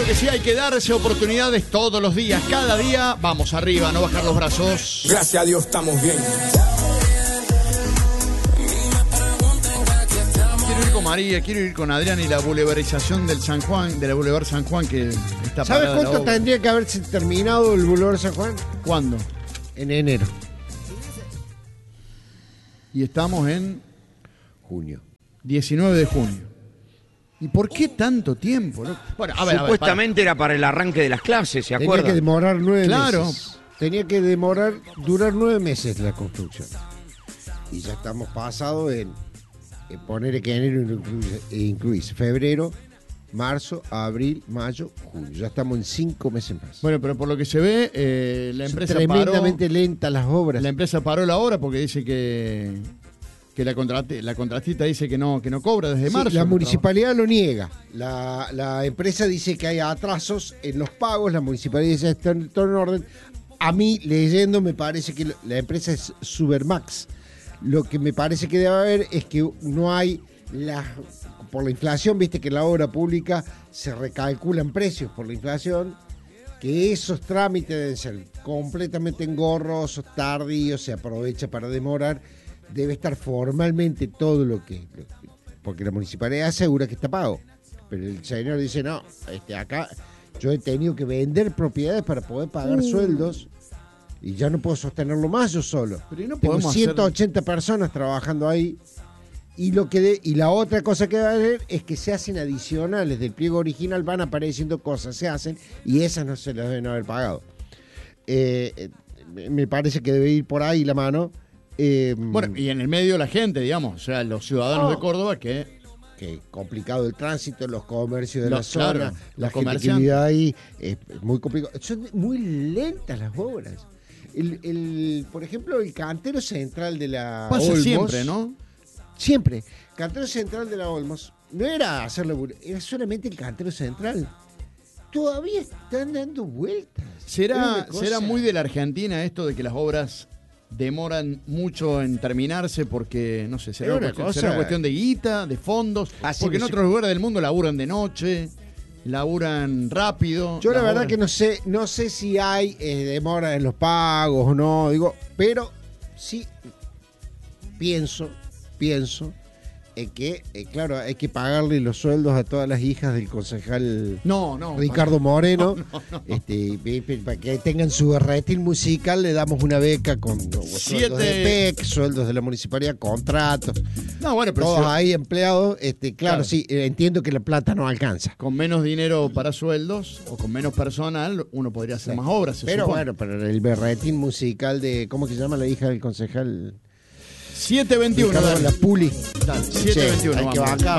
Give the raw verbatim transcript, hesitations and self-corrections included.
que sí, hay que darse oportunidades todos los días, cada día. Vamos arriba, no bajar los brazos. Gracias a Dios estamos bien. Quiero ir con María, quiero ir con Adrián y la boulevarización del San Juan, de la Boulevard San Juan que está ¿Sabes parada cuánto la obra. tendría que haberse terminado el Boulevard San Juan? ¿Cuándo? En enero. Y estamos en Junio. diecinueve de junio. ¿Y por qué tanto tiempo? No? Bueno, a ver, a ver, Supuestamente era para el arranque de las clases, ¿se Tenía acuerdan? que demorar nueve Claro. meses. Tenía que demorar, durar nueve meses la construcción. Y ya estamos pasados en, en poner que enero incluye, incluís febrero, marzo, abril, mayo, junio. Ya estamos en cinco meses más. Bueno, pero por lo que se ve, eh, la Son empresa tremendamente paró, lentas las obras. la empresa paró la obra porque dice que, que la, contrati- la contratista dice que no, que no cobra desde Sí, marzo. la que municipalidad lo niega. La, la empresa dice que hay atrasos en los pagos. La municipalidad dice que está en- todo en orden. A mí, leyendo, me parece que la empresa es Supermax. Lo que me parece que debe haber es que no hay la, por la inflación, viste que en la obra pública se recalculan precios por la inflación, que esos trámites deben ser completamente engorrosos, tardíos, se aprovecha para demorar. Debe estar formalmente todo lo que, lo que- porque la municipalidad asegura que está pago, pero el señor dice no, este, acá yo he tenido que vender propiedades para poder pagar Uh. sueldos y ya no puedo sostenerlo más yo solo. Pero ¿y no Tengo podemos ciento ochenta personas trabajando ahí y lo que de- y la otra cosa que va a haber es que se hacen adicionales del pliego original, van apareciendo cosas, se hacen y esas no se las deben haber pagado. Eh, eh, me- me parece que debe ir por ahí la mano. Eh, Bueno, y en el medio la gente, digamos, o sea, los ciudadanos Oh. de Córdoba que... que complicado el tránsito, los comercios de Los- la zona, claro, la los gente que comerciantes. vive ahí, es muy complicado. Son muy lentas las obras. El, el, por ejemplo, el cantero central de la Pasa Olmos, siempre, ¿no? Siempre. Cantero central de la Olmos no era hacerle, era solamente el cantero central. Todavía están dando vueltas. Es ¿Será, una cosa- ¿Será muy de la Argentina esto de que las obras demoran mucho en terminarse porque, no sé, será, Es una una cuestión, cosa- será cuestión de guita, de fondos? Así Porque en me- otros lugares del mundo laburan de noche, laburan rápido. Yo la las verdad obras- que no sé, no sé si hay eh, demora en los pagos o no, digo, pero sí pienso, pienso en que, eh, claro, hay que pagarle los sueldos a todas las hijas del concejal No, no. Ricardo Moreno, No, no, no. este, pe- pe- para que tengan su berretín musical, le damos una beca con no, sueldos de Siete- P E C, sueldos de la municipalidad, contratos, No, bueno, pero todos si- ahí empleados, este, claro, Claro. sí, eh, entiendo que la plata no alcanza. con menos dinero para sueldos o con menos personal, uno podría hacer más obras. se Pero supone. bueno, pero el berretín musical de, ¿cómo que se llama la hija del concejal? siete veintiuno, Ricardo dale. La Puli. Dale, siete veintiuno, hay que vamos. bancar.